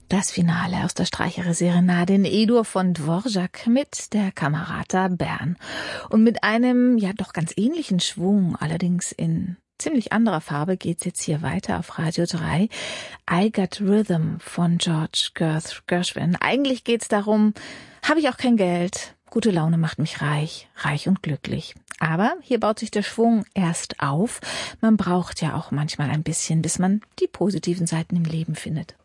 Das Finale aus der Streichereserenade in E-Dur von Dvorak mit der Camerata Bern. Und mit einem, ja doch ganz ähnlichen Schwung, allerdings in ziemlich anderer Farbe, geht's jetzt hier weiter auf Radio 3. I Got Rhythm von George Gershwin. Eigentlich geht's darum, habe ich auch kein Geld, gute Laune macht mich reich, reich und glücklich. Aber hier baut sich der Schwung erst auf. Man braucht ja auch manchmal ein bisschen, bis man die positiven Seiten im Leben findet.